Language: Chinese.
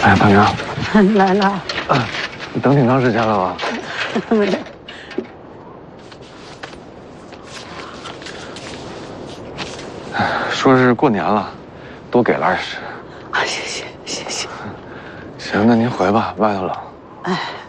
哎，大娘， 来了。 你等挺长时间了吧？ 没有。 说是过年了，多给了20。 谢谢。 行，那您回吧，外头冷。 哎。